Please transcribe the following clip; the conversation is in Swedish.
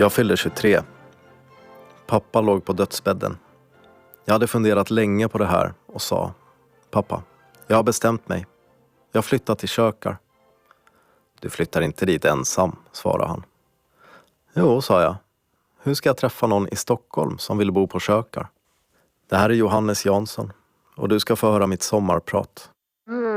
Jag fyllde 23. Pappa låg på dödsbädden. Jag hade funderat länge på det här och sa: pappa, jag har bestämt mig. Jag flyttar till Kökar. Du flyttar inte dit ensam, svarade han. Jo, sa jag. Hur ska jag träffa någon i Stockholm som vill bo på Kökar? Det här är Johannes Jansson och du ska få höra mitt sommarprat.